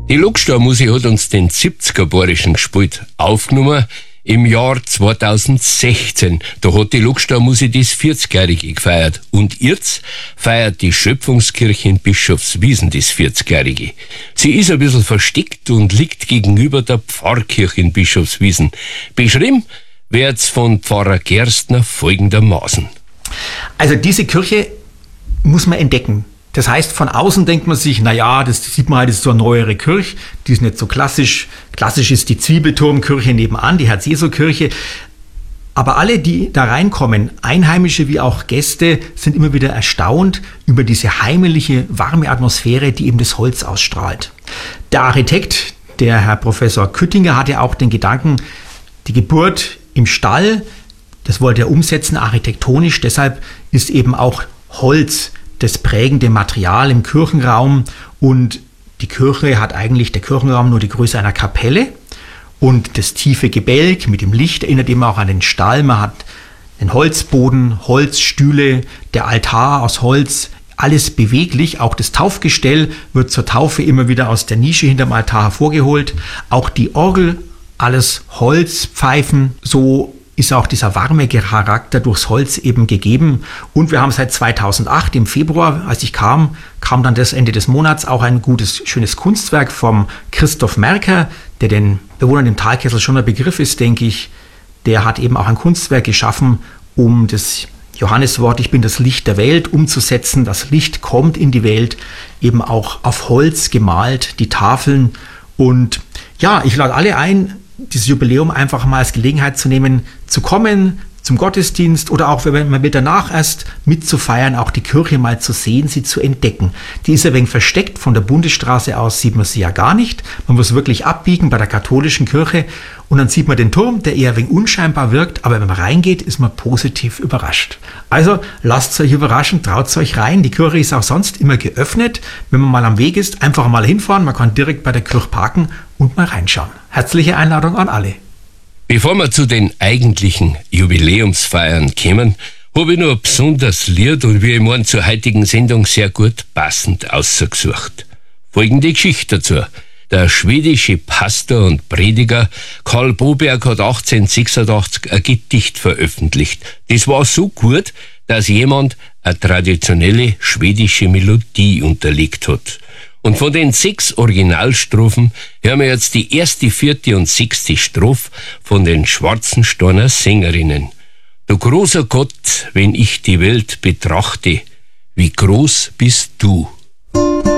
Die Lugstar-Musik hat uns den 70er Bayerischen gespielt, aufgenommen im Jahr 2016. Da hat die Lugstar-Musik das 40-Jährige gefeiert. Und jetzt feiert die Schöpfungskirche in Bischofswiesen das 40-Jährige. Sie ist ein bisschen versteckt und liegt gegenüber der Pfarrkirche in Bischofswiesen. Beschrieben wird's von Pfarrer Gerstner folgendermaßen. Also diese Kirche muss man entdecken. Das heißt, von außen denkt man sich, naja, das sieht man halt, das ist so eine neuere Kirche, die ist nicht so klassisch. Klassisch ist die Zwiebelturmkirche nebenan, die Herz-Jesu-Kirche. Aber alle, die da reinkommen, Einheimische wie auch Gäste, sind immer wieder erstaunt über diese heimliche, warme Atmosphäre, die eben das Holz ausstrahlt. Der Architekt, der Herr Professor Küttinger, hatte auch den Gedanken, die Geburt im Stall, das wollte er umsetzen architektonisch, deshalb ist eben auch Holz das prägende Material im Kirchenraum, und die Kirche hat eigentlich, der Kirchenraum, nur die Größe einer Kapelle, und das tiefe Gebälk mit dem Licht erinnert immer auch an den Stall. Man hat den Holzboden, Holzstühle, der Altar aus Holz, alles beweglich. Auch das Taufgestell wird zur Taufe immer wieder aus der Nische hinterm Altar hervorgeholt. Auch die Orgel, alles Holzpfeifen, so ist auch dieser warme Charakter durchs Holz eben gegeben. Und wir haben seit 2008 im Februar, als ich kam dann das Ende des Monats auch ein gutes, schönes Kunstwerk vom Christoph Merker, der den Bewohnern im Talkessel schon ein Begriff ist, denke ich. Der hat eben auch ein Kunstwerk geschaffen, um das Johanneswort, ich bin das Licht der Welt, umzusetzen. Das Licht kommt in die Welt, eben auch auf Holz gemalt, die Tafeln. Und ja, ich lade alle ein, dieses Jubiläum einfach mal als Gelegenheit zu nehmen, zu kommen zum Gottesdienst oder auch, wenn man will, danach erst mitzufeiern, auch die Kirche mal zu sehen, sie zu entdecken. Die ist ein wenig versteckt, von der Bundesstraße aus sieht man sie ja gar nicht. Man muss wirklich abbiegen bei der katholischen Kirche und dann sieht man den Turm, der eher ein wenig unscheinbar wirkt, aber wenn man reingeht, ist man positiv überrascht. Also lasst euch überraschen, traut euch rein. Die Kirche ist auch sonst immer geöffnet. Wenn man mal am Weg ist, einfach mal hinfahren, man kann direkt bei der Kirche parken und mal reinschauen. Herzliche Einladung an alle. Bevor wir zu den eigentlichen Jubiläumsfeiern kommen, habe ich noch ein besonderes Lied und wie ich meine, zur heutigen Sendung sehr gut passend ausgesucht. Folgende Geschichte dazu. Der schwedische Pastor und Prediger Karl Boberg hat 1886 ein Gedicht veröffentlicht. Das war so gut, dass jemand eine traditionelle schwedische Melodie unterlegt hat. Und von den 6 Originalstrophen hören wir jetzt die 1., 4. und 6. Strophe von den Schwarzensteiner Sängerinnen. Du großer Gott, wenn ich die Welt betrachte, wie groß bist du?